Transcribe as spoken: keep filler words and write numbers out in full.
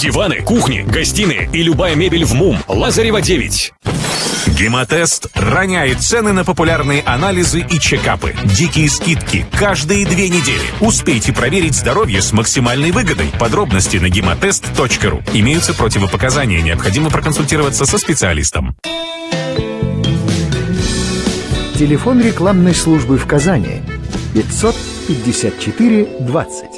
Диваны, кухни, гостиные и любая мебель в МУМ. Лазарева девять. Гемотест роняет цены на популярные анализы и чекапы. Дикие скидки каждые две недели. Успейте проверить здоровье с максимальной выгодой. Подробности на гемотест точка ру. Имеются противопоказания. Необходимо проконсультироваться со специалистом. Телефон рекламной службы в Казани пятьсот пятьдесят четыре двадцать.